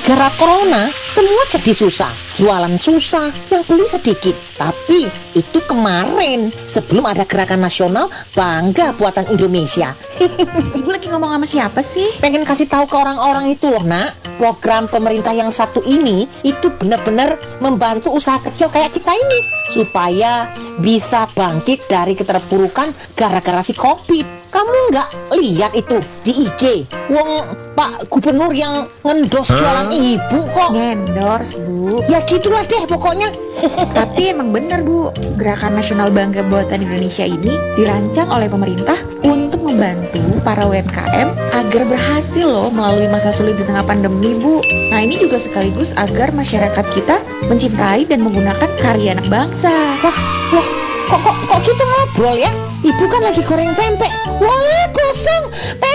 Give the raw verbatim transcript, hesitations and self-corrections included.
Gara corona, semua jadi susah. Jualan susah, yang beli sedikit. Tapi itu kemarin, sebelum ada gerakan nasional bangga buatan Indonesia. Ibu lagi ngomong sama siapa sih? Pengen kasih tahu ke orang-orang itu loh, Nak. Program pemerintah yang satu ini itu benar-benar membantu usaha kecil kayak kita ini supaya bisa bangkit dari keterpurukan gara-gara si Covid. Kamu nggak lihat itu di I G? Wong Pak Gubernur yang ngendos jualan ibu kok. Ngendorse, Bu. Ya gitulah deh pokoknya. Tapi emang benar, Bu. Gerakan Nasional Bangga Buatan Indonesia ini dirancang oleh pemerintah untuk membantu para U M K M agar berhasil loh melalui masa sulit di tengah pandemi, Bu. Nah, ini juga sekaligus agar masyarakat kita mencintai dan menggunakan karya anak bangsa. Wah, wah, kok kok kok gitu ngobrol ya? Ibu kan lagi goreng pempek. Wah, kosong.